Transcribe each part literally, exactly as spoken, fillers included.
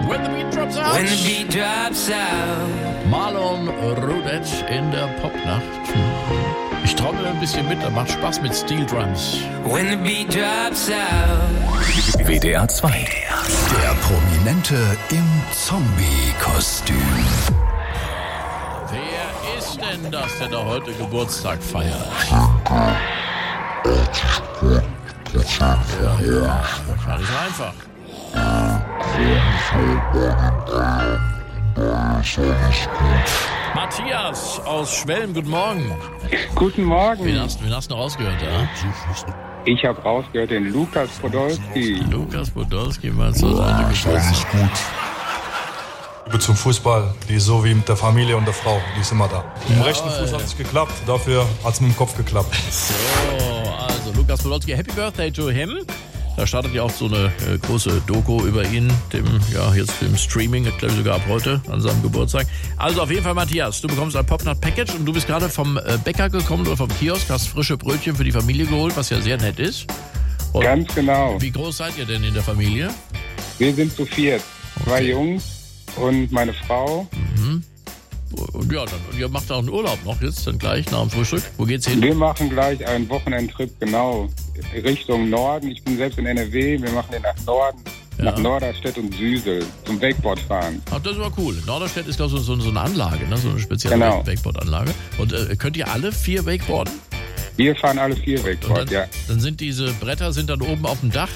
When the beat drops out. When the beat drops out. Marlon Roudette in der Popnacht. Ich trommel ein bisschen mit, das macht Spaß mit Steel Drums. When the beat drops out. W D R zwei. Der Prominente im Zombie-Kostüm. Wer ist denn das, der da heute Geburtstag feiert? Ja, ja, gar nicht so einfach. Matthias aus Schwelm, guten Morgen. Guten Morgen. Wen hast, wen hast du noch rausgehört, ja? Ich habe rausgehört den Lukas Podolski. Lukas Podolski, mal so seine Geburtstag. Gut. Liebe zum Fußball, die ist so wie mit der Familie und der Frau, die ist immer da. Mit dem rechten Fuß hat es nicht geklappt, dafür hat es mit dem Kopf geklappt. So, also Lukas Podolski, Happy Birthday to him. Da startet ja auch so eine äh, große Doku über ihn, dem, ja, jetzt dem Streaming, glaube ich sogar ab heute, an seinem Geburtstag. Also auf jeden Fall, Matthias, du bekommst ein Popnut-Package und du bist gerade vom äh, Bäcker gekommen oder vom Kiosk, hast frische Brötchen für die Familie geholt, was ja sehr nett ist. Und Ganz genau. wie groß seid ihr denn in der Familie? Wir sind zu viert. Zwei Okay. Jungs und meine Frau. Mhm. Und ja, dann, und ihr macht auch einen Urlaub noch jetzt, dann gleich nach dem Frühstück. Wo geht's hin? Wir machen gleich einen Wochenendtrip, genau, Richtung Norden. Ich bin selbst in N R W. Wir machen den nach Norden, Ja. nach Norderstedt und Süsel zum Wakeboard fahren. Ach, das ist aber cool. Norderstedt ist, glaube ich, so, so eine Anlage, ne? So eine spezielle Genau. Wakeboard-Anlage. Und äh, könnt ihr alle vier Wakeboarden? Wir fahren alle vier Und Wakeboard, dann, ja. dann sind diese Bretter sind dann oben auf dem Dach.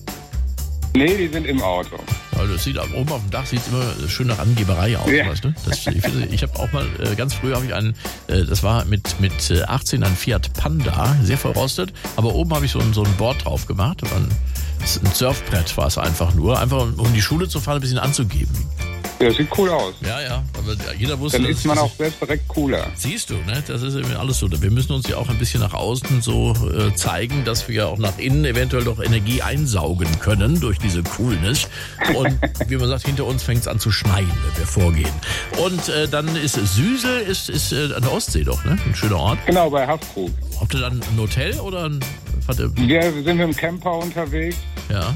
Nee, die sind im Auto. Also das sieht oben auf dem Dach sieht immer schön nach Angeberei aus, Ja. weißt du? Das, ich finde, ich habe auch mal äh, ganz früh habe ich einen, äh, das war mit mit äh, achtzehn ein Fiat Panda, sehr verrostet, aber oben habe ich so ein so ein Board drauf gemacht, ein, ein Surfbrett war es einfach nur, einfach um, um die Schule zu fahren, ein bisschen anzugeben. Das sieht cool aus. Ja, ja, aber jeder wusste, Dann dass ist man das- auch selbst direkt cooler. Siehst du, ne? Das ist eben alles so. Wir müssen uns ja auch ein bisschen nach außen so äh, zeigen, dass wir ja auch nach innen eventuell doch Energie einsaugen können durch diese Coolness. Und wie man sagt, hinter uns fängt es an zu schneien, wenn wir vorgehen. Und äh, dann ist Süsel, ist, ist äh, an der Ostsee doch, ne? Ein schöner Ort. Genau, bei Haftkrug. Habt ihr dann ein Hotel oder ein... Warte, Wir sind mit dem Camper unterwegs ja.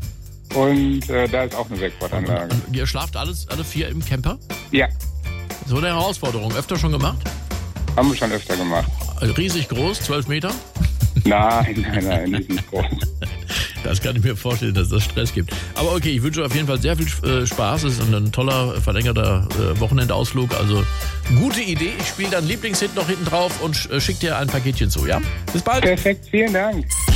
und äh, da ist auch eine Wakeboard-Anlage. Und ihr schlaft alles, alle vier im Camper? Ja, So eine Herausforderung. Öfter schon gemacht? haben wir schon öfter gemacht. Riesig groß, zwölf Meter? Nein, nein, nein, die ist nicht groß. Das kann ich mir vorstellen, dass das Stress gibt. Aber okay, ich wünsche auf jeden Fall sehr viel äh, Spaß. Es ist ein toller, verlängerter äh, Wochenendausflug. Also gute Idee. Ich spiele deinen Lieblingshit noch hinten drauf und sch äh, schick dir ein Paketchen zu, ja? Bis bald. Perfekt, vielen Dank.